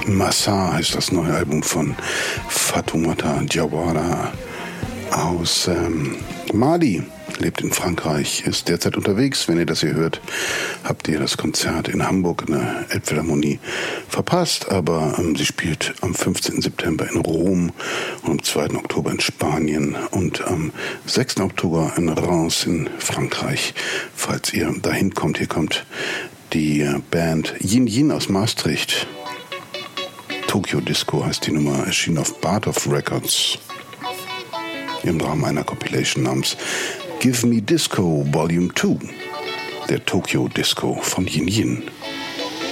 Massa heißt das neue Album von Fatoumata Diawara aus Mali. Lebt in Frankreich, ist derzeit unterwegs. Wenn ihr das hier hört, habt ihr das Konzert in Hamburg in der Elbphilharmonie verpasst. Aber sie spielt am 15. September in Rom und am 2. Oktober in Spanien und am 6. Oktober in Reims in Frankreich. Falls ihr dahin kommt, hier kommt die Band Yin Yin aus Maastricht. Tokyo Disco heißt die Nummer, erschien auf Bartov Records im Rahmen einer Compilation namens Give Me Disco Volume 2, der Tokyo Disco von Yin Yin.